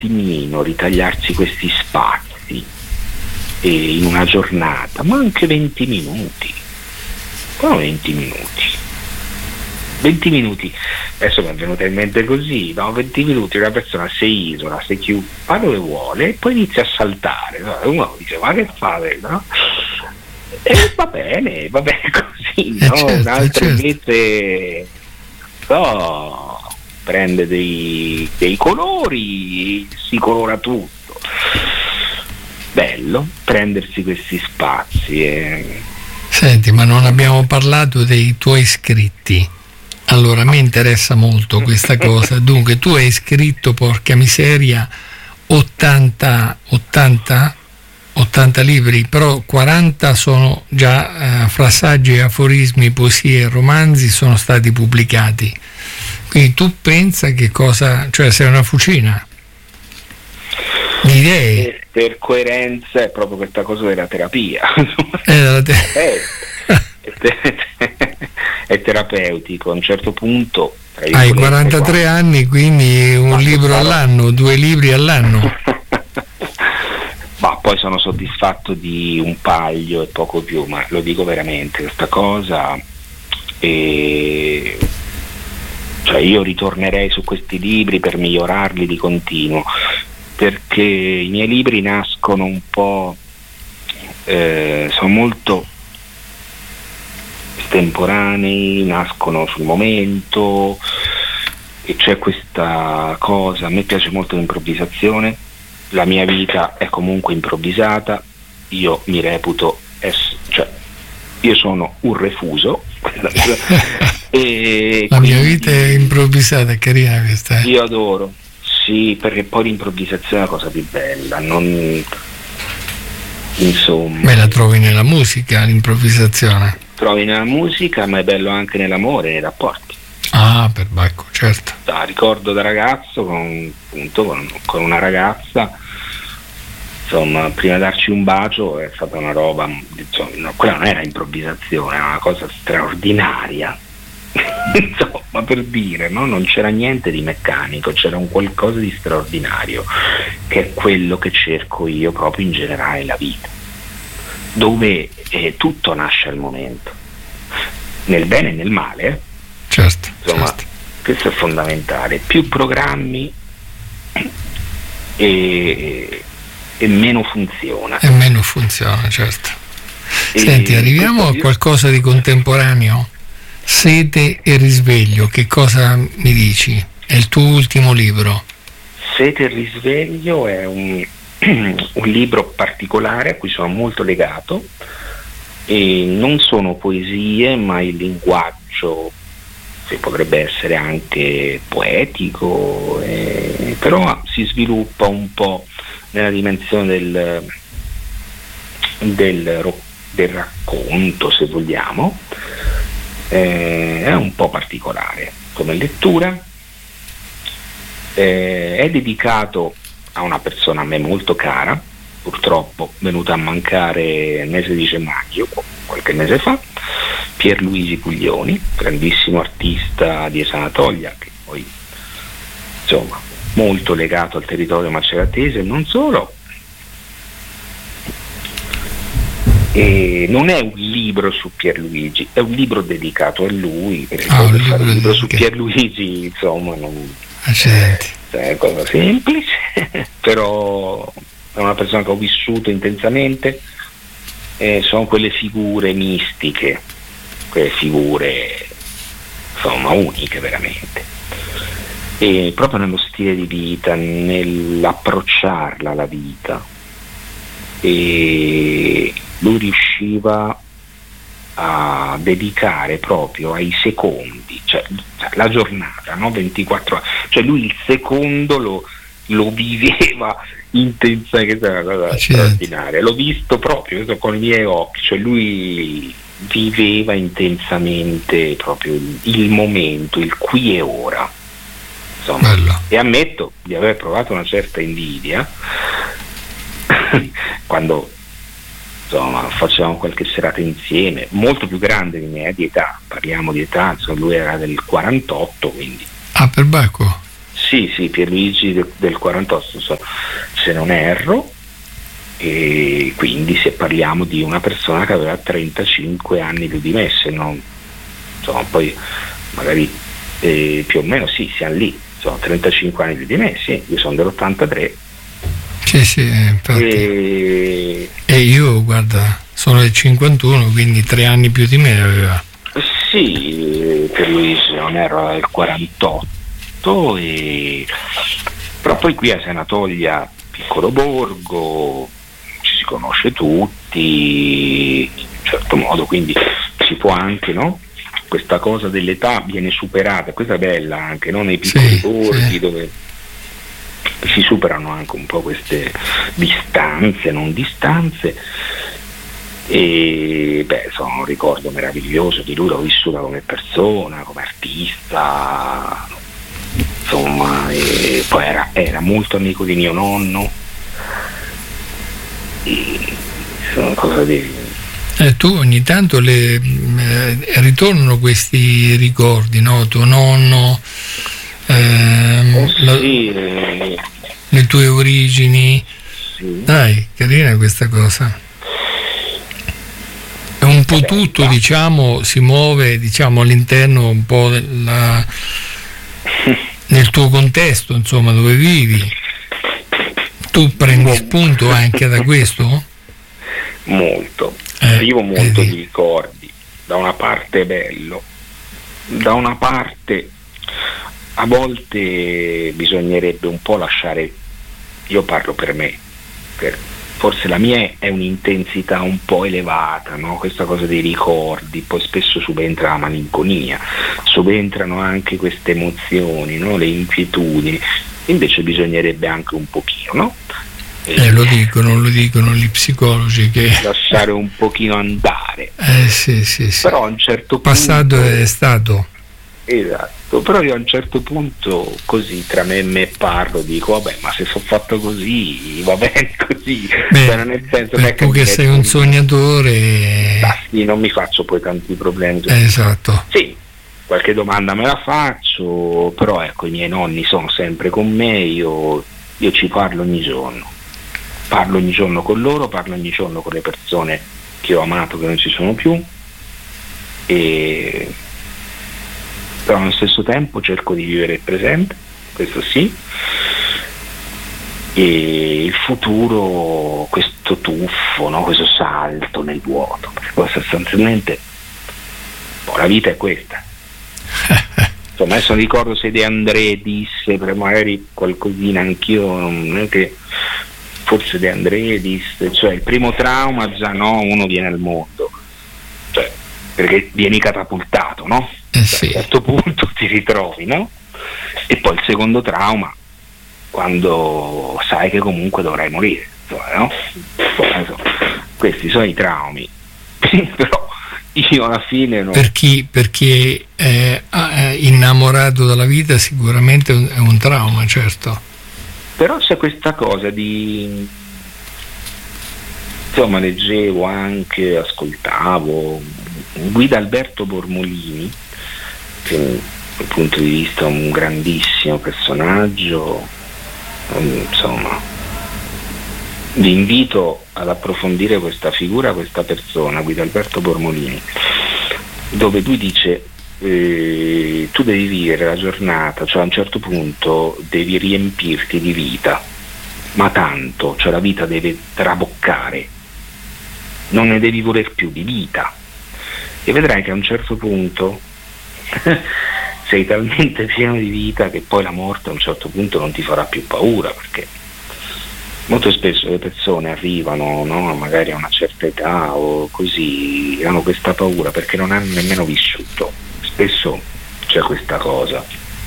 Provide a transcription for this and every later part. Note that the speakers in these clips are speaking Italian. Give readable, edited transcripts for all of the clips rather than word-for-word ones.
attimino ritagliarsi questi spazi in una giornata, ma anche 20 minuti. Però 20 minuti, adesso mi è venuta in mente così, no? 20 minuti una persona si isola, si chiude, fa dove vuole e poi inizia a saltare, no? Uno dice ma che fate, no? E va bene così, no? Certo, un altro certo. invece prende dei colori, si colora tutto. Bello prendersi questi spazi. Senti, ma non abbiamo parlato dei tuoi scritti. Allora, mi interessa molto questa cosa. Dunque, tu hai scritto, porca miseria, 80 libri, però 40 sono già fra saggi, aforismi, poesie e romanzi sono stati pubblicati. Quindi tu pensa che cosa, cioè sei una fucina di idee. Per coerenza è proprio questa cosa della terapia. È terapeutico. A un certo punto hai 43 anni, quindi un libro all'anno, 2 libri all'anno. Ma poi sono soddisfatto di un paio e poco più, ma lo dico veramente questa cosa, cioè io ritornerei su questi libri per migliorarli di continuo, perché i miei libri nascono un po', sono molto estemporanei, nascono sul momento e c'è questa cosa. A me piace molto l'improvvisazione, la mia vita è comunque improvvisata, io mi reputo io sono un refuso e la mia vita è improvvisata, è carina questa. Io adoro, sì, perché poi l'improvvisazione è la cosa più bella, insomma. Beh, la trovi nella musica, l'improvvisazione. Trovi nella musica, ma è bello anche nell'amore, nei rapporti. Ah, per Bacco, certo. Ricordo da ragazzo con una ragazza, insomma, prima di darci un bacio è stata una roba, insomma, quella non era improvvisazione, era una cosa straordinaria. Insomma, per dire, no? Non c'era niente di meccanico, c'era un qualcosa di straordinario, che è quello che cerco io proprio in generale nella vita, dove tutto nasce al momento, nel bene e nel male. Certo, insomma, certo. Questo è fondamentale. Più programmi e meno funziona. E meno funziona, certo. Senti, arriviamo a qualcosa di contemporaneo. Sete e risveglio, che cosa mi dici? È il tuo ultimo libro. Sete e risveglio è un libro particolare a cui sono molto legato, e non sono poesie, ma il linguaggio che potrebbe essere anche poetico, però si sviluppa un po' nella dimensione del racconto, se vogliamo. È un po' particolare come lettura, è dedicato a una persona a me molto cara, purtroppo venuta a mancare nel mese di gennaio, qualche mese fa, Pierluigi Puglioni, grandissimo artista di Sanatolia, che poi insomma molto legato al territorio maceratese e non solo. E non è un libro su Pierluigi, è un libro dedicato a lui, perché fare un libro su Pierluigi, insomma, non è cosa semplice, però è una persona che ho vissuto intensamente, sono quelle figure mistiche, quelle figure insomma uniche veramente, e proprio nello stile di vita, nell'approcciarla alla vita, e lui riusciva a dedicare proprio ai secondi, cioè la giornata, no? 24 ore, cioè lui il secondo lo viveva intensamente, che era una cosa straordinaria, l'ho visto proprio con i miei occhi, cioè lui viveva intensamente proprio il momento, il qui e ora, insomma. Bello. E ammetto di aver provato una certa invidia quando insomma facevamo qualche serata insieme, molto più grande di me, di età, parliamo di età, insomma, lui era del 48, quindi. Ah, per Bacco? Sì, Pierluigi del 48, se non erro, e quindi se parliamo di una persona che aveva 35 anni più di me, se non, insomma, poi magari più o meno siamo lì, sono 35 anni più di me, sì, io sono dell'83. Sì, infatti. E io, guarda, sono del 51, quindi 3 anni più di me aveva. Sì, Pierluigi non era del 48, però poi qui a Senatolia, piccolo borgo, ci si conosce tutti in un certo modo, quindi si può anche, no? Questa cosa dell'età viene superata, questa è bella anche, no? Nei piccoli borghi dove si superano anche un po' queste distanze, non distanze. E sono un ricordo meraviglioso di lui, l'ho vissuta come persona, come artista, insomma, e poi era molto amico di mio nonno, e sono cose di... Tu ogni tanto ritornano questi ricordi, no? Tuo nonno, le tue origini, sì. Dai, carina questa cosa. È un po' tutto, diciamo, si muove, diciamo, all'interno un po' nel tuo contesto, insomma, dove vivi. Tu prendi spunto anche da questo? Molto. Vivo molto di ricordi. Da una parte è bello, da una parte a volte bisognerebbe un po' lasciare, io parlo per me, forse la mia è un'intensità un po' elevata, no? Questa cosa dei ricordi, poi spesso subentra la malinconia, subentrano anche queste emozioni, no? Le inquietudini, invece bisognerebbe anche un pochino, no? Lo dicono gli psicologi, che lasciare un pochino andare. Sì. Però a un certo punto passato è stato. Esatto, però io a un certo punto, così tra me e me parlo, dico vabbè, ma se sono fatto così va bene così. Nel senso, tu che sei un sognatore, sì, non mi faccio poi tanti problemi. Esatto. Sì, qualche domanda me la faccio, però ecco, i miei nonni sono sempre con me, io ci parlo ogni giorno con loro, parlo ogni giorno con le persone che ho amato che non ci sono più, e però allo stesso tempo cerco di vivere il presente, questo sì, e il futuro, questo tuffo, no? Questo salto nel vuoto, perché poi sostanzialmente la vita è questa. Insomma, adesso non ricordo se De André disse, magari qualcosina anch'io, non è che forse De André disse, cioè il primo trauma già uno viene al mondo, cioè perché vieni catapultato, no? Sì. A un certo punto ti ritrovi, no? E poi il secondo trauma, quando sai che comunque dovrai morire, no? Questi sono i traumi. Però io alla fine per chi è innamorato della vita sicuramente è un trauma, certo. Però c'è questa cosa di, insomma, leggevo anche, ascoltavo Guido Alberto Bormolini, che dal punto di vista un grandissimo personaggio, insomma, vi invito ad approfondire questa figura, questa persona, Guido Alberto Bormolini, dove lui dice tu devi vivere la giornata, cioè a un certo punto devi riempirti di vita, ma tanto, cioè la vita deve traboccare, non ne devi voler più di vita, e vedrai che a un certo punto sei talmente pieno di vita che poi la morte a un certo punto non ti farà più paura, perché molto spesso le persone arrivano, no, magari a una certa età o così, hanno questa paura perché non hanno nemmeno vissuto. Spesso c'è questa cosa.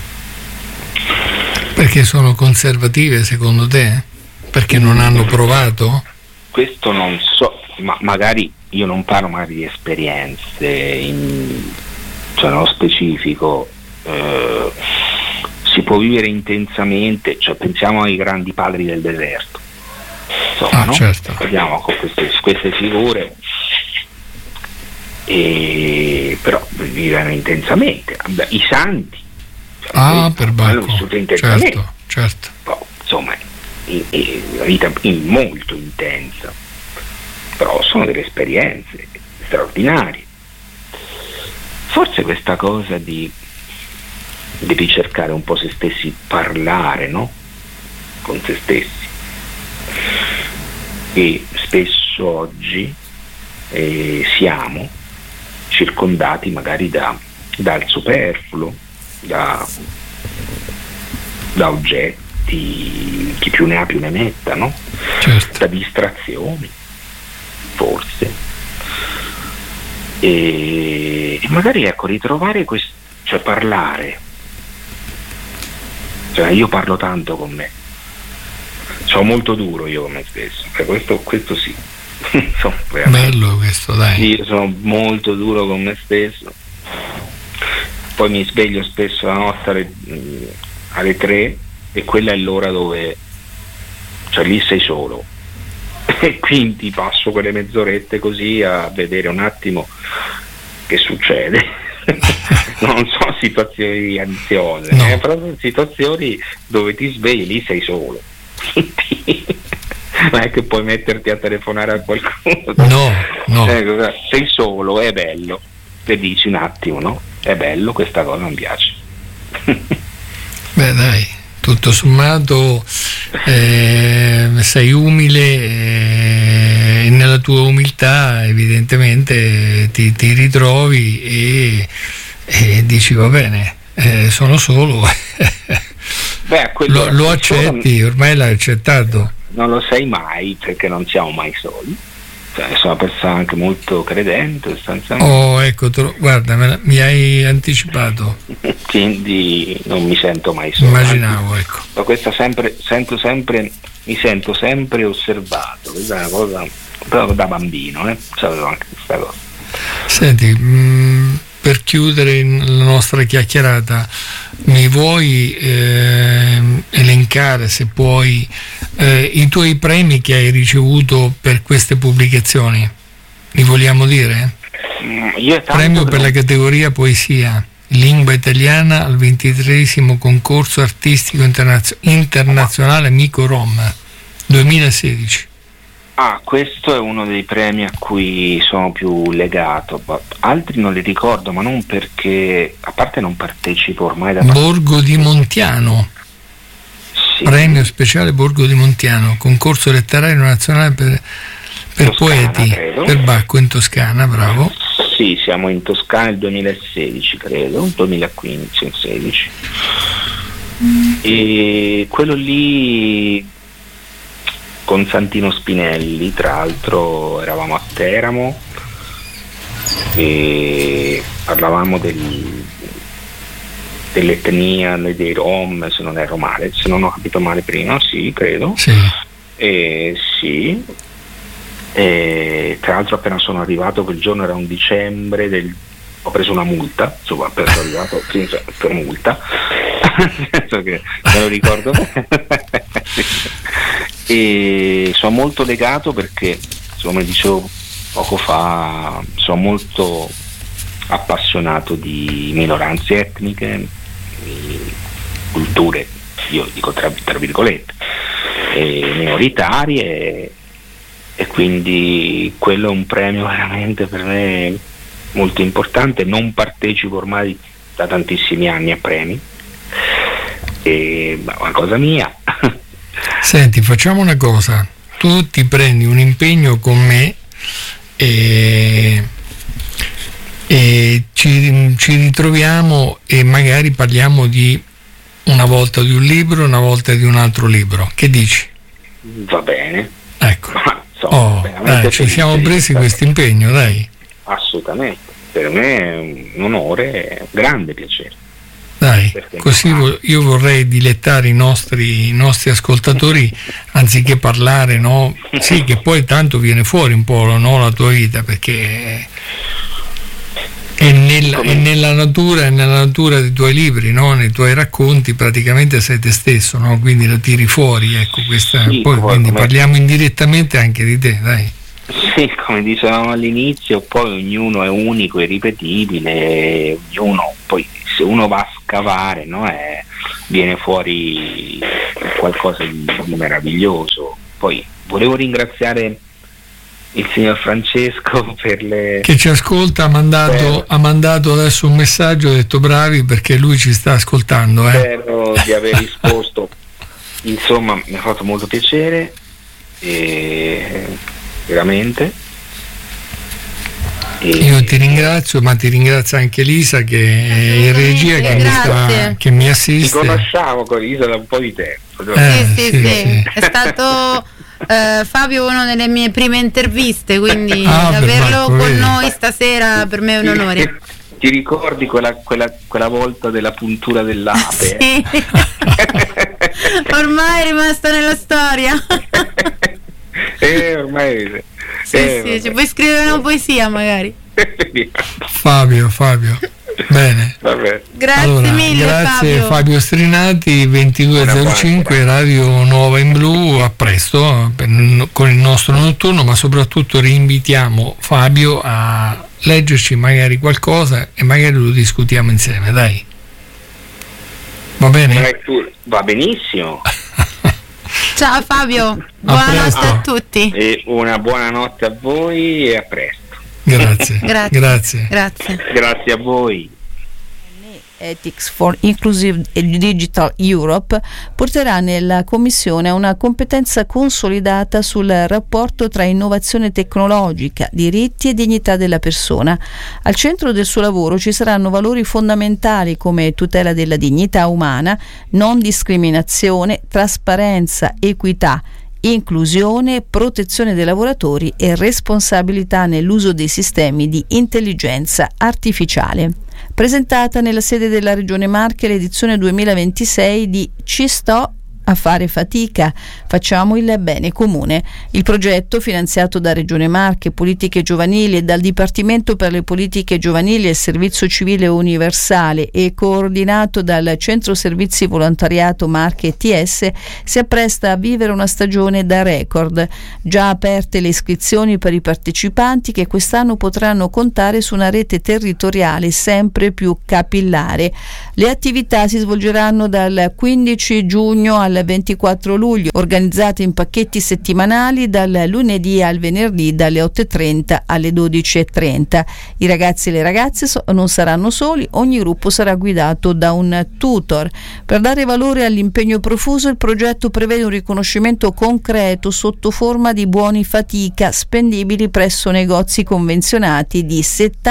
Perché sono conservative secondo te? Perché non hanno provato? Questo non so, ma magari io non parlo magari di esperienze cioè nello specifico, si può vivere intensamente, cioè pensiamo ai grandi padri del deserto, insomma, no? Certo. Vediamo con queste figure, però vivono intensamente. I santi Per Bacco, certo. Insomma, una vita molto intensa, però sono delle esperienze straordinarie. Forse questa cosa di ricercare un po' se stessi, parlare, no? Con se stessi, e spesso oggi siamo circondati magari dal superfluo, da oggetti, chi più ne ha più ne metta, no? Certo. Da distrazioni, forse, e magari ritrovare cioè parlare, cioè io parlo tanto con me, sono molto duro io con me stesso, questo sì. Bello questo, dai. Io sono molto duro con me stesso, poi mi sveglio spesso la notte alle 3 e quella è l'ora dove, cioè lì sei solo e quindi passo quelle mezz'orette così a vedere un attimo che succede. Non so situazioni ansiose, no. Però situazioni dove ti svegli, lì sei solo. Non è che puoi metterti a telefonare a qualcuno. No. Sei solo, è bello. E dici un attimo, no? È bello, questa cosa mi piace. Beh, dai, tutto sommato sei umile e nella tua umiltà evidentemente ti ritrovi e dici va bene, sono solo. Beh, lo accetti, ormai l'hai accettato. Non lo sei mai, perché non siamo mai soli. Cioè, sono una persona anche molto credente, ecco, guarda, mi hai anticipato. Quindi non mi sento mai solo. Immaginavo, ecco. Ma questa mi sento sempre osservato. Questa è una cosa proprio da bambino, sapevo anche questa cosa. Senti, per chiudere la nostra chiacchierata, mi vuoi elencare, se puoi, i tuoi premi che hai ricevuto per queste pubblicazioni? Li vogliamo dire? Premio per la categoria poesia, lingua italiana al 23° concorso artistico internazionale Mico Rom 2016. Questo è uno dei premi a cui sono più legato, altri non li ricordo, ma non perché, a parte non partecipo ormai da Borgo di Montiano, sì. Premio speciale Borgo di Montiano, concorso letterario nazionale per Toscana, poeti, credo. Per Bacco in Toscana, bravo. Sì, siamo in Toscana nel 2016, credo, 2015-16. E quello lì con Santino Spinelli, tra l'altro eravamo a Teramo e parlavamo dell'etnia dei Rom, se non ero male, se non ho capito male prima, sì, credo. Sì. Sì. E tra l'altro appena sono arrivato, quel giorno era un dicembre ho preso una multa, insomma, appena sono arrivato per multa, nel senso che me lo ricordo. E sono molto legato perché, come dicevo poco fa, sono molto appassionato di minoranze etniche, di culture, io dico tra virgolette, minoritarie, e quindi quello è un premio veramente per me molto importante. Non partecipo ormai da tantissimi anni a premi, è una cosa mia. Senti, facciamo una cosa, tu ti prendi un impegno con me e ci ritroviamo e magari parliamo di una volta di un libro, una volta di un altro libro, che dici? Va bene, ecco. Dai, ci siamo presi questo impegno, dai. Assolutamente, per me è un onore, un grande piacere. Dai, così io vorrei dilettare i nostri ascoltatori, anziché parlare, no? Sì, che poi tanto viene fuori un po', no, la tua vita, perché è nella natura dei tuoi libri, no? Nei tuoi racconti praticamente sei te stesso, no? Quindi lo tiri fuori, ecco, questa, sì, poi quindi parliamo indirettamente anche di te, dai. Sì, come dicevamo all'inizio, poi ognuno è unico e ripetibile, ognuno, poi se uno va a scavare, no? Viene fuori qualcosa di meraviglioso. Poi volevo ringraziare il signor Francesco che ci ascolta, ha mandato adesso un messaggio, ha detto bravi perché lui ci sta ascoltando. Spero di aver risposto, insomma mi ha fatto molto piacere, veramente. Io ti ringrazio, ma ti ringrazio anche Lisa che è in regia, che mi assiste. Ci conosciamo con Lisa da un po' di tempo. Sì. È stato Fabio uno delle mie prime interviste, quindi averlo con noi stasera per me è un onore. Ti ricordi quella volta della puntura dell'ape? Sì. Ormai è rimasto nella storia. Ormai sì, ci puoi scrivere una poesia magari. Fabio. Bene. Vabbè. Grazie mille. Grazie Fabio Strinati, 22.05 Radio Nuova in Blu. A presto con il nostro notturno, ma soprattutto rinvitiamo Fabio a leggerci magari qualcosa e magari lo discutiamo insieme, dai. Va bene? Va benissimo. Ciao Fabio, buonanotte a tutti. E una buona notte a voi e a presto. Grazie. Grazie a voi. Ethics for Inclusive Digital Europe porterà nella Commissione una competenza consolidata sul rapporto tra innovazione tecnologica, diritti e dignità della persona. Al centro del suo lavoro ci saranno valori fondamentali come tutela della dignità umana, non discriminazione, trasparenza, equità, inclusione, protezione dei lavoratori e responsabilità nell'uso dei sistemi di intelligenza artificiale. Presentata nella sede della Regione Marche l'edizione 2026 di Ci sto a fare fatica, facciamo il bene comune. Il progetto, finanziato da Regione Marche, Politiche Giovanili e dal Dipartimento per le Politiche Giovanili e Servizio Civile Universale e coordinato dal Centro Servizi Volontariato Marche ETS, si appresta a vivere una stagione da record. Già aperte le iscrizioni per i partecipanti che quest'anno potranno contare su una rete territoriale sempre più capillare. Le attività si svolgeranno dal 15 giugno al 24 luglio, organizzate in pacchetti settimanali dal lunedì al venerdì dalle 8.30 alle 12.30. I ragazzi e le ragazze non saranno soli, ogni gruppo sarà guidato da un tutor. Per dare valore all'impegno profuso, il progetto prevede un riconoscimento concreto sotto forma di buoni fatica spendibili presso negozi convenzionati di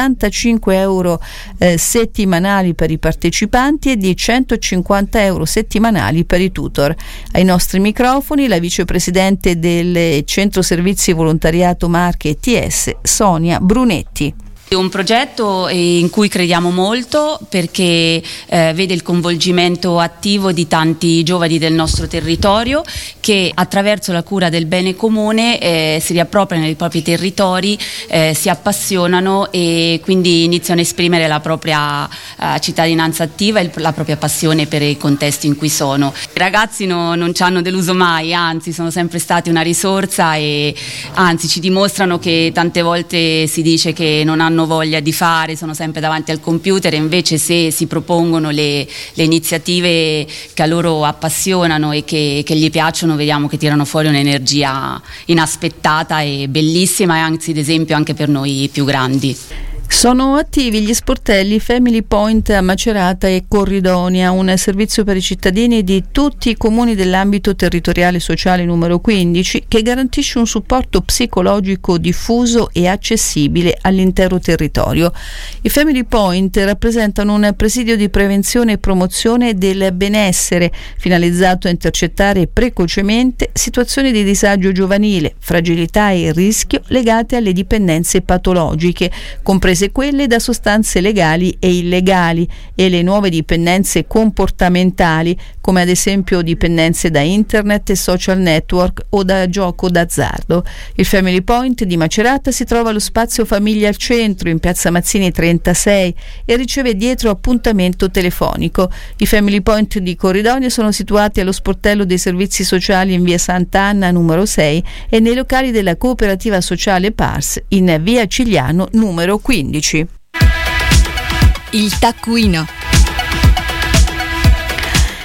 75 euro settimanali per i partecipanti e di 150 euro settimanali per i tutor. Ai nostri microfoni la vicepresidente del Centro Servizi Volontariato Marche ETS, Sonia Brunetti. È un progetto in cui crediamo molto perché vede il coinvolgimento attivo di tanti giovani del nostro territorio che attraverso la cura del bene comune si riappropriano dei propri territori, si appassionano e quindi iniziano a esprimere la propria cittadinanza attiva e la propria passione per i contesti in cui sono. I ragazzi non ci hanno deluso mai, anzi sono sempre stati una risorsa e anzi ci dimostrano che tante volte si dice che non hanno voglia di fare, sono sempre davanti al computer, e invece se si propongono le iniziative che a loro appassionano e che gli piacciono, vediamo che tirano fuori un'energia inaspettata e bellissima, e anzi ad esempio anche per noi più grandi. Sono attivi gli sportelli Family Point a Macerata e Corridonia, un servizio per i cittadini di tutti i comuni dell'ambito territoriale sociale numero 15 che garantisce un supporto psicologico diffuso e accessibile all'intero territorio. I Family Point rappresentano un presidio di prevenzione e promozione del benessere finalizzato a intercettare precocemente situazioni di disagio giovanile, fragilità e rischio legate alle dipendenze patologiche, comprese quelle da sostanze legali e illegali, e le nuove dipendenze comportamentali, come ad esempio dipendenze da internet e social network o da gioco d'azzardo. Il Family Point di Macerata si trova allo spazio Famiglia al Centro in piazza Mazzini 36 e riceve dietro appuntamento telefonico. I Family Point di Corridonia sono situati allo sportello dei servizi sociali in via Sant'Anna numero 6 e nei locali della cooperativa sociale Pars in via Cigliano numero 15. Il taccuino.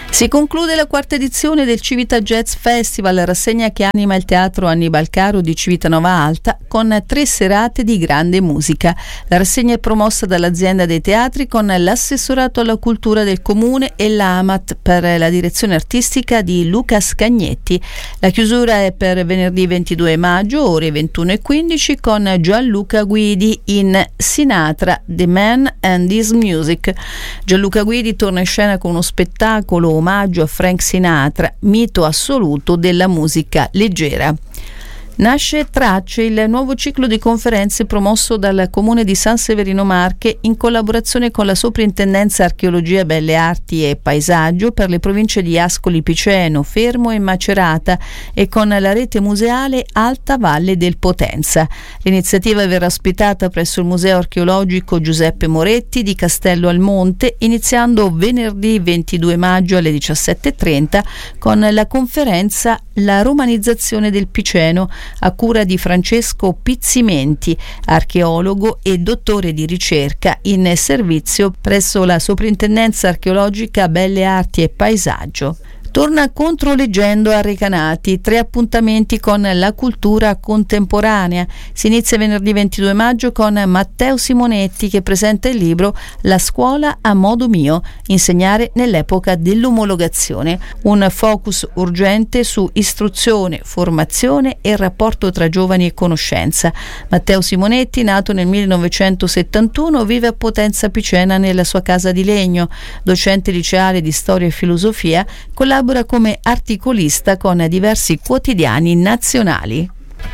Si conclude la quarta edizione del Civita Jazz Festival, rassegna che anima il teatro Annibal Caro di Civitanova Alta con 3 serate di grande musica. La rassegna è promossa dall'azienda dei teatri con l'assessorato alla cultura del comune e l'AMAT per la direzione artistica di Luca Scagnetti. La chiusura è per venerdì 22 maggio, ore 21:15, con Gianluca Guidi in Sinatra, The Man and His Music. Gianluca Guidi torna in scena con uno spettacolo omaggio a Frank Sinatra, mito assoluto della musica leggera. Nasce Tracce, il nuovo ciclo di conferenze promosso dal Comune di San Severino Marche in collaborazione con la Soprintendenza Archeologia, Belle Arti e Paesaggio per le province di Ascoli Piceno, Fermo e Macerata e con la rete museale Alta Valle del Potenza. L'iniziativa verrà ospitata presso il Museo Archeologico Giuseppe Moretti di Castello al Monte, iniziando venerdì 22 maggio alle 17:30 con la conferenza La romanizzazione del Piceno, a cura di Francesco Pizzimenti, archeologo e dottore di ricerca in servizio presso la Soprintendenza Archeologica Belle Arti e Paesaggio. Torna Controleggendo a Recanati, 3 appuntamenti con la cultura contemporanea. Si inizia venerdì 22 maggio con Matteo Simonetti che presenta il libro La scuola a modo mio, insegnare nell'epoca dell'omologazione, un focus urgente su istruzione, formazione e rapporto tra giovani e conoscenza. Matteo Simonetti, nato nel 1971, vive a Potenza Picena nella sua casa di legno, docente liceale di storia e filosofia, collabora come articolista con diversi quotidiani nazionali.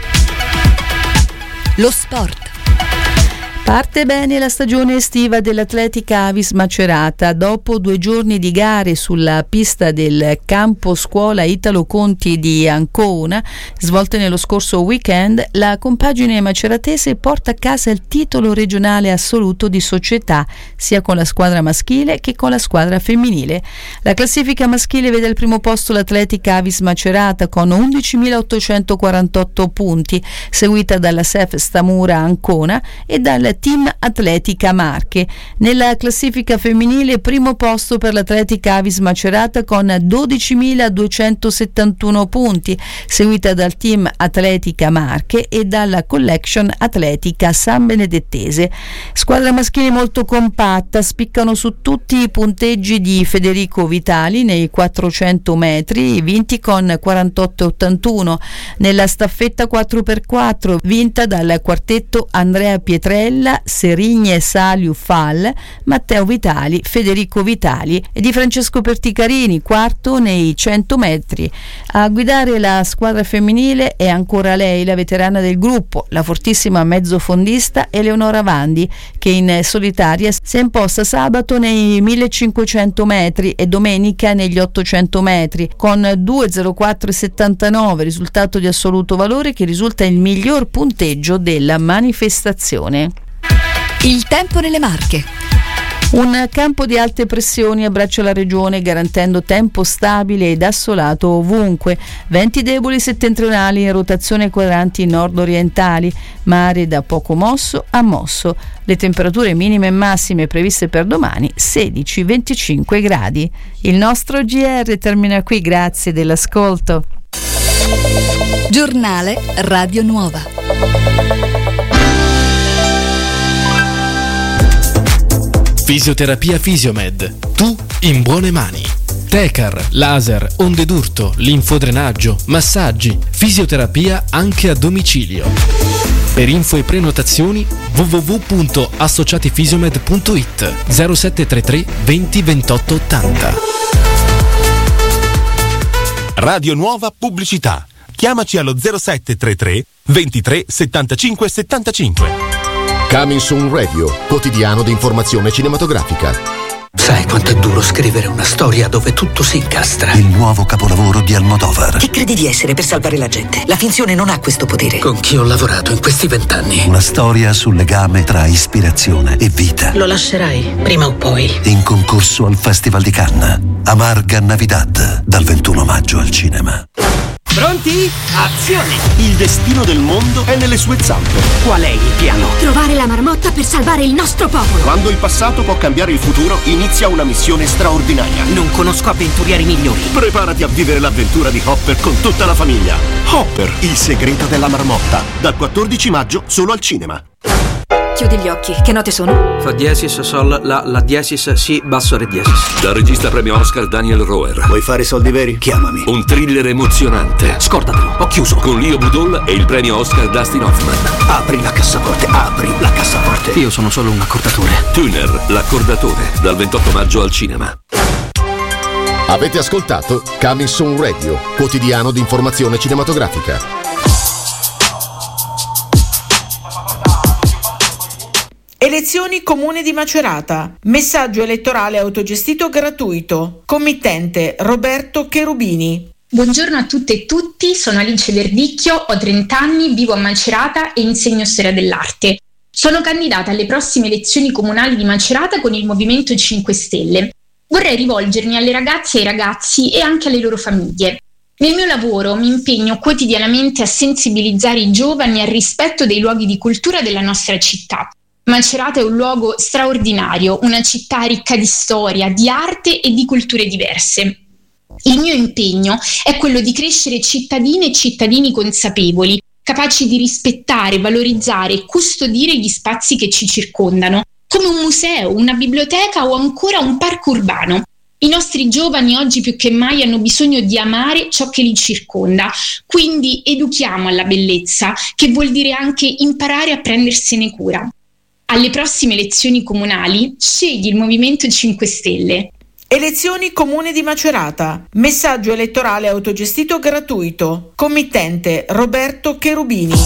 Lo sport. Parte bene la stagione estiva dell'Atletica Avis Macerata. Dopo 2 giorni di gare sulla pista del campo scuola Italo Conti di Ancona, svolte nello scorso weekend, la compagine maceratese porta a casa il titolo regionale assoluto di società, sia con la squadra maschile che con la squadra femminile. La classifica maschile vede al primo posto l'Atletica Avis Macerata con 11.848 punti, seguita dalla SEF Stamura Ancona e dal Team Atletica Marche. Nella classifica femminile primo posto per l'Atletica Avis Macerata con 12.271 punti, seguita dal Team Atletica Marche e dalla Collection Atletica San Benedettese. Squadra maschile molto compatta, spiccano su tutti i punteggi di Federico Vitali nei 400 metri, vinti con 48,81. Nella staffetta 4x4, vinta dal quartetto Andrea Pietrella, Serigne Saliu Fall, Matteo Vitali, Federico Vitali e di Francesco Perticarini, quarto nei 100 metri. A guidare la squadra femminile è ancora lei, la veterana del gruppo, la fortissima mezzofondista Eleonora Vandi, che in solitaria si è imposta sabato nei 1500 metri e domenica negli 800 metri con 2.04,79, risultato di assoluto valore che risulta il miglior punteggio della manifestazione. Il tempo nelle Marche. Un campo di alte pressioni abbraccia la regione garantendo tempo stabile ed assolato ovunque, venti deboli settentrionali in rotazione quadranti nord-orientali, mare da poco mosso a mosso. Le temperature minime e massime previste per domani 16-25 gradi. Il nostro GR termina qui, grazie dell'ascolto. Giornale Radio Nuova. Fisioterapia Fisiomed. Tu in buone mani. Tecar, laser, onde d'urto, linfodrenaggio, massaggi, fisioterapia anche a domicilio. Per info e prenotazioni www.associatifisiomed.it 0733 20 28 80. Radio Nuova Pubblicità. Chiamaci allo 0733 23 75 75. Coming Soon Radio, quotidiano di informazione cinematografica. Sai quanto è duro scrivere una storia dove tutto si incastra? Il nuovo capolavoro di Almodovar. Chi credi di essere per salvare la gente? La finzione non ha questo potere. Con chi ho lavorato in questi 20 anni? Una storia sul legame tra ispirazione e vita. Lo lascerai, prima o poi. In concorso al Festival di Cannes. Amarga Navidad, dal 21 maggio al cinema. Pronti? Azione! Il destino del mondo è nelle sue zampe. Qual è il piano? Trovare la marmotta per salvare il nostro popolo. Quando il passato può cambiare il futuro, inizia una missione straordinaria. Non conosco avventurieri migliori. Preparati a vivere l'avventura di Hopper con tutta la famiglia. Hopper, il segreto della marmotta. Dal 14 maggio solo al cinema. Chiudi gli occhi, che note sono? Fa diesis, sol, la diesis, si, basso, re diesis. Dal regista premio Oscar Daniel Roher. Vuoi fare soldi veri? Chiamami. Un thriller emozionante. Scordatelo, ho chiuso. Con Leo Budol e il premio Oscar Dustin Hoffman. Apri la cassaforte, apri la cassaforte. Io sono solo un accordatore. Tuner, l'accordatore, dal 28 maggio al cinema. Avete ascoltato Coming Soon Radio, quotidiano di informazione cinematografica. Elezioni Comune di Macerata. Messaggio elettorale autogestito gratuito. Committente Roberto Cherubini. Buongiorno a tutte e tutti, sono Alice Verdicchio, ho 30 anni, vivo a Macerata e insegno storia dell'arte. Sono candidata alle prossime elezioni comunali di Macerata con il Movimento 5 Stelle. Vorrei rivolgermi alle ragazze e ai ragazzi e anche alle loro famiglie. Nel mio lavoro mi impegno quotidianamente a sensibilizzare i giovani al rispetto dei luoghi di cultura della nostra città. Macerata è un luogo straordinario, una città ricca di storia, di arte e di culture diverse. Il mio impegno è quello di crescere cittadine e cittadini consapevoli, capaci di rispettare, valorizzare e custodire gli spazi che ci circondano, come un museo, una biblioteca o ancora un parco urbano. I nostri giovani oggi più che mai hanno bisogno di amare ciò che li circonda, quindi educhiamo alla bellezza, che vuol dire anche imparare a prendersene cura. Alle prossime elezioni comunali scegli il Movimento 5 Stelle. Elezioni Comune di Macerata. Messaggio elettorale autogestito gratuito. Committente Roberto Cherubini.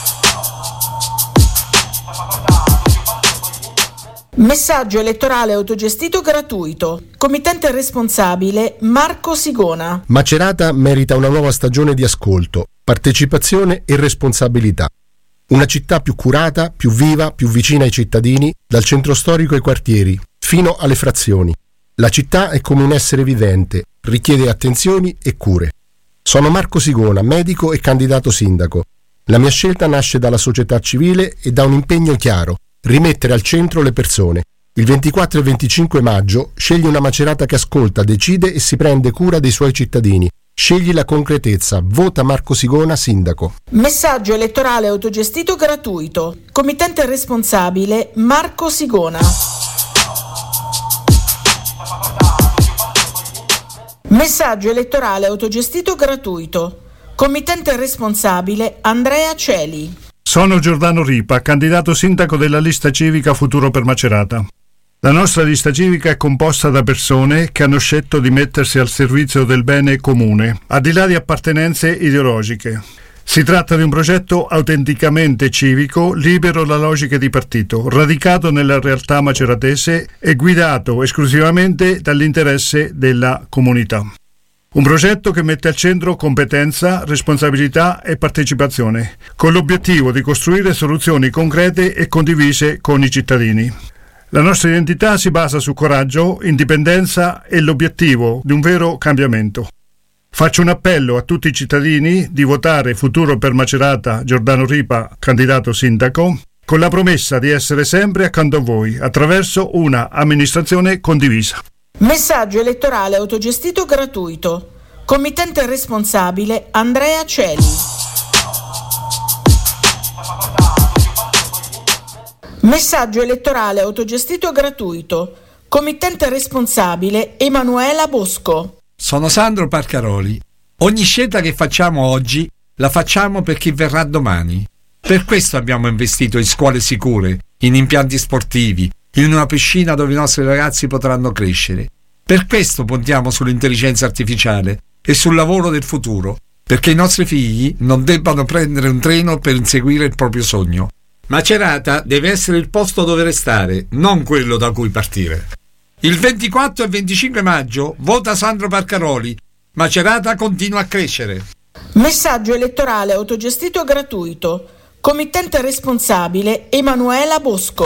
Messaggio elettorale autogestito gratuito. Committente responsabile Marco Sigona. Macerata merita una nuova stagione di ascolto, partecipazione e responsabilità. Una città più curata, più viva, più vicina ai cittadini, dal centro storico ai quartieri, fino alle frazioni. La città è come un essere vivente, richiede attenzioni e cure. Sono Marco Sigona, medico e candidato sindaco. La mia scelta nasce dalla società civile e da un impegno chiaro: rimettere al centro le persone. Il 24 e 25 maggio scegli una Macerata che ascolta, decide e si prende cura dei suoi cittadini. Scegli la concretezza. Vota Marco Sigona sindaco. Messaggio elettorale autogestito gratuito. Committente responsabile Marco Sigona. Messaggio elettorale autogestito gratuito. Committente responsabile Andrea Celi. Sono Giordano Ripa, candidato sindaco della lista civica Futuro per Macerata. La nostra lista civica è composta da persone che hanno scelto di mettersi al servizio del bene comune, al di là di appartenenze ideologiche. Si tratta di un progetto autenticamente civico, libero da logiche di partito, radicato nella realtà maceratese e guidato esclusivamente dall'interesse della comunità. Un progetto che mette al centro competenza, responsabilità e partecipazione, con l'obiettivo di costruire soluzioni concrete e condivise con i cittadini. La nostra identità si basa su coraggio, indipendenza e l'obiettivo di un vero cambiamento. Faccio un appello a tutti i cittadini di votare Futuro per Macerata Giordano Ripa, candidato sindaco, con la promessa di essere sempre accanto a voi attraverso una amministrazione condivisa. Messaggio elettorale autogestito gratuito. Committente responsabile Andrea Celi. Messaggio elettorale autogestito gratuito. Committente responsabile Emanuela Bosco. Sono Sandro Parcaroli. Ogni scelta che facciamo oggi la facciamo per chi verrà domani. Per questo abbiamo investito in scuole sicure, in impianti sportivi, in una piscina dove i nostri ragazzi potranno crescere. Per questo puntiamo sull'intelligenza artificiale e sul lavoro del futuro, perché i nostri figli non debbano prendere un treno per inseguire il proprio sogno. Macerata deve essere il posto dove restare, non quello da cui partire. Il 24 e 25 maggio vota Sandro Parcaroli. Macerata continua a crescere. Messaggio elettorale autogestito gratuito. Committente responsabile Emanuela Bosco.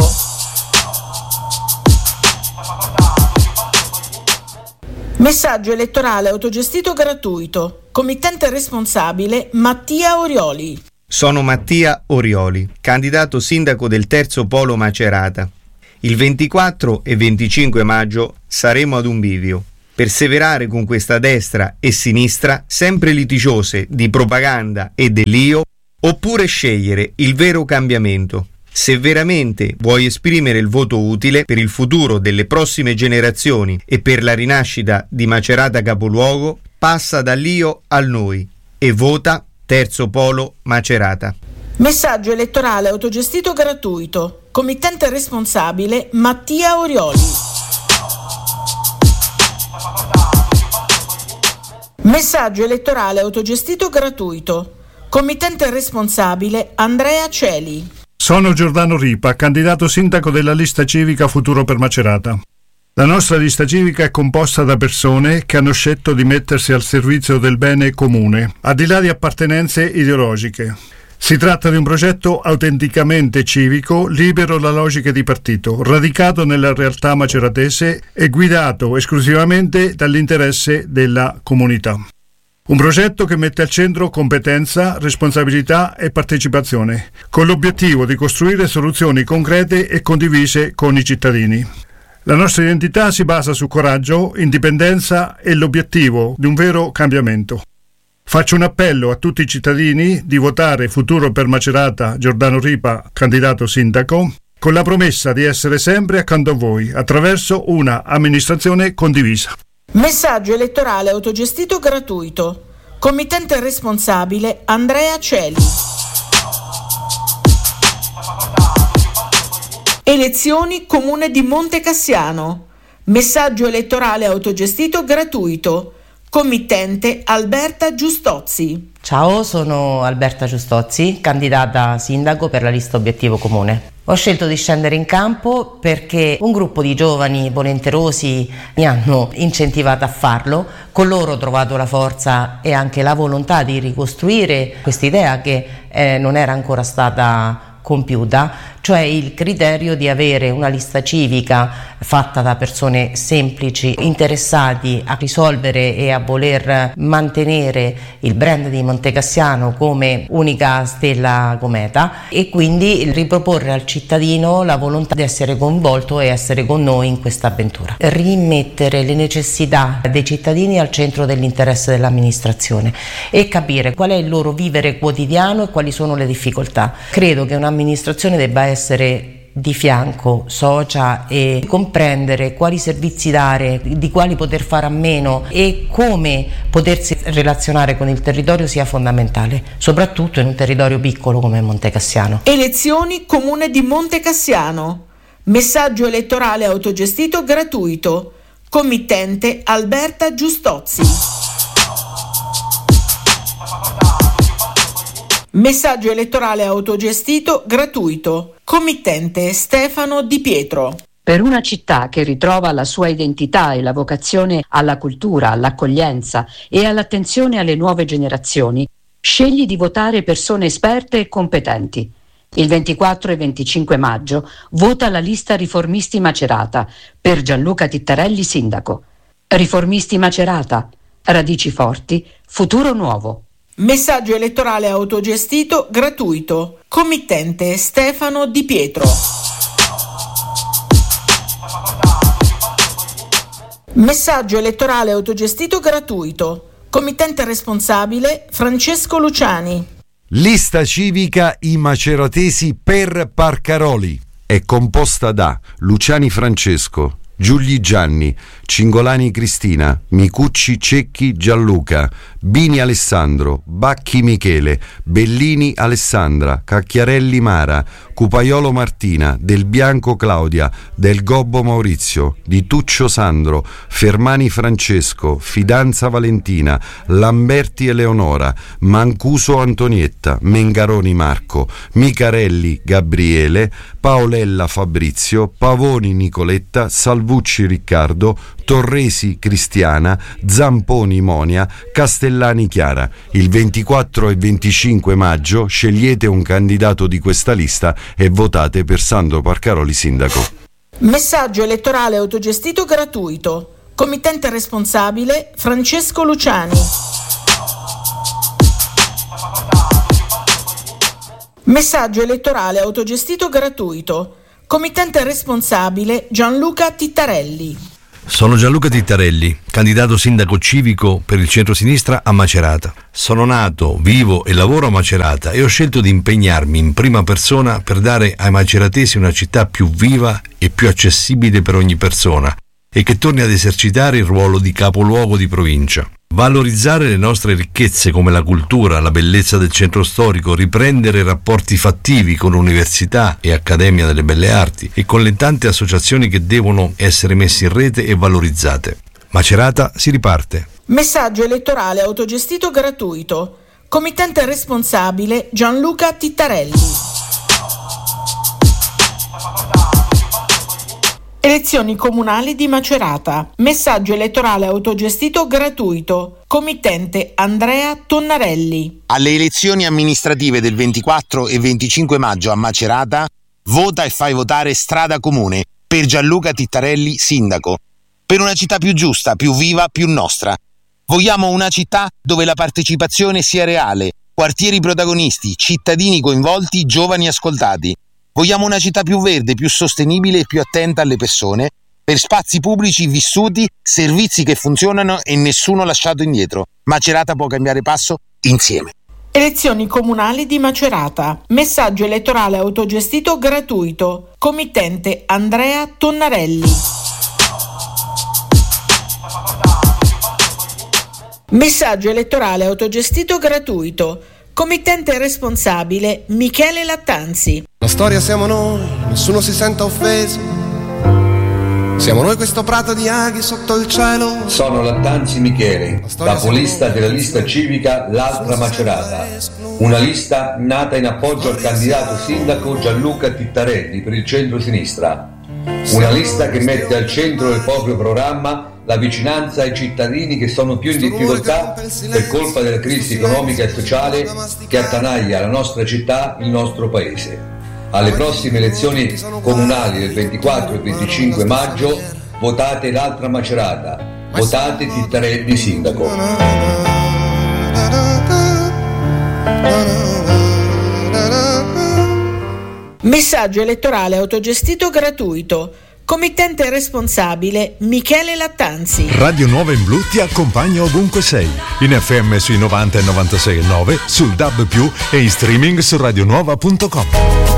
Messaggio elettorale autogestito gratuito. Committente responsabile Mattia Orioli. Sono Mattia Orioli, candidato sindaco del Terzo Polo Macerata. Il 24 e 25 maggio saremo ad un bivio. Perseverare con questa destra e sinistra sempre litigiose di propaganda e dell'io, oppure scegliere il vero cambiamento. Se veramente vuoi esprimere il voto utile per il futuro delle prossime generazioni e per la rinascita di Macerata capoluogo, passa dall'io al noi e vota Terzo Polo Macerata. Messaggio elettorale autogestito gratuito. Committente responsabile Mattia Orioli. Messaggio elettorale autogestito gratuito. Committente responsabile Andrea Celi. Sono Giordano Ripa, candidato sindaco della lista civica Futuro per Macerata. La nostra lista civica è composta da persone che hanno scelto di mettersi al servizio del bene comune, al di là di appartenenze ideologiche. Si tratta di un progetto autenticamente civico, libero da logiche di partito, radicato nella realtà maceratese e guidato esclusivamente dall'interesse della comunità. Un progetto che mette al centro competenza, responsabilità e partecipazione, con l'obiettivo di costruire soluzioni concrete e condivise con i cittadini. La nostra identità si basa su coraggio, indipendenza e l'obiettivo di un vero cambiamento. Faccio un appello a tutti i cittadini di votare Futuro per Macerata Giordano Ripa, candidato sindaco, con la promessa di essere sempre accanto a voi attraverso una amministrazione condivisa. Messaggio elettorale autogestito gratuito. Committente responsabile Andrea Celi. Elezioni Comune di Monte Cassiano. Messaggio elettorale autogestito gratuito. Committente Alberta Giustozzi. Ciao, sono Alberta Giustozzi, candidata sindaco per la lista Obiettivo Comune. Ho scelto di scendere in campo perché un gruppo di giovani volenterosi mi hanno incentivata a farlo. Con loro ho trovato la forza e anche la volontà di ricostruire quest'idea che non era ancora stata compiuta, cioè il criterio di avere una lista civica fatta da persone semplici, interessati a risolvere e a voler mantenere il brand di Monte Cassiano come unica stella cometa, e quindi riproporre al cittadino la volontà di essere coinvolto e essere con noi in questa avventura. Rimettere le necessità dei cittadini al centro dell'interesse dell'amministrazione e capire qual è il loro vivere quotidiano e quali sono le difficoltà. Credo che un'amministrazione debba essere di fianco, socia, e comprendere quali servizi dare, di quali poter fare a meno e come potersi relazionare con il territorio sia fondamentale, soprattutto in un territorio piccolo come Monte Cassiano. Elezioni Comune di Monte Cassiano. Messaggio elettorale autogestito gratuito. Committente Alberta Giustozzi. Messaggio elettorale autogestito gratuito. Committente Stefano Di Pietro. Per una città che ritrova la sua identità e la vocazione alla cultura, all'accoglienza e all'attenzione alle nuove generazioni, scegli di votare persone esperte e competenti. Il 24 e 25 maggio vota la lista Riformisti Macerata per Gianluca Tittarelli sindaco. Riformisti Macerata, radici forti, futuro nuovo. Messaggio elettorale autogestito gratuito. Committente Stefano Di Pietro. Messaggio elettorale autogestito gratuito. Committente responsabile Francesco Luciani. Lista civica I Maceratesi per Parcaroli. È composta da Luciani Francesco, Giugli Gianni, Cingolani Cristina, Micucci Cecchi Gianluca, Bini Alessandro, Bacchi Michele, Bellini Alessandra, Cacchiarelli Mara, Cupaiolo Martina, Del Bianco Claudia, Del Gobbo Maurizio, Di Tuccio Sandro, Fermani Francesco, Fidanza Valentina, Lamberti Eleonora, Mancuso Antonietta, Mengaroni Marco, Micarelli Gabriele, Paolella Fabrizio, Pavoni Nicoletta, Salvucci Riccardo, Torresi Cristiana, Zamponi Monia, Castellani Chiara. Il 24 e 25 maggio scegliete un candidato di questa lista e votate per Sandro Parcaroli sindaco. Messaggio elettorale autogestito gratuito. Committente responsabile Francesco Luciani. Messaggio elettorale autogestito gratuito. Committente responsabile Gianluca Tittarelli. Sono Gianluca Tittarelli, candidato sindaco civico per il centro-sinistra a Macerata. Sono nato, vivo e lavoro a Macerata e ho scelto di impegnarmi in prima persona per dare ai maceratesi una città più viva e più accessibile per ogni persona e che torni ad esercitare il ruolo di capoluogo di provincia. Valorizzare le nostre ricchezze come la cultura, la bellezza del centro storico, riprendere rapporti fattivi con l'Università e Accademia delle Belle Arti e con le tante associazioni che devono essere messe in rete e valorizzate. Macerata si riparte. Messaggio elettorale autogestito gratuito. Committente responsabile Gianluca Tittarelli. Elezioni comunali di Macerata. Messaggio elettorale autogestito gratuito. Committente Andrea Tonnarelli. Alle elezioni amministrative del 24 e 25 maggio a Macerata, vota e fai votare Strada Comune per Gianluca Tittarelli, sindaco. Per una città più giusta, più viva, più nostra. Vogliamo una città dove la partecipazione sia reale, quartieri protagonisti, cittadini coinvolti, giovani ascoltati. Vogliamo una città più verde, più sostenibile e più attenta alle persone, per spazi pubblici vissuti, servizi che funzionano e nessuno lasciato indietro. Macerata può cambiare passo insieme. Elezioni comunali di Macerata. Messaggio elettorale autogestito gratuito. Committente Andrea Tonnarelli. Messaggio elettorale autogestito gratuito. Committente responsabile Michele Lattanzi. La storia siamo noi, nessuno si senta offeso. Siamo noi questo prato di aghi sotto il cielo. Sono Lattanzi Michele, capolista della lista civica L'Altra Macerata. Una lista nata in appoggio al candidato sindaco Gianluca Tittarelli per il centro-sinistra. Una lista che mette al centro del proprio programma la vicinanza ai cittadini che sono più in difficoltà per colpa della crisi economica e sociale che attanaglia la nostra città, il nostro paese. Alle prossime elezioni comunali del 24 e 25 maggio votate L'Altra Macerata, votate Tittarelli sindaco. Messaggio elettorale autogestito gratuito. Committente responsabile Michele Lattanzi. Radio Nuova in Blu ti accompagna ovunque sei. In FM sui 90 e 96,9, sul DAB+, e in streaming su radionuova.com.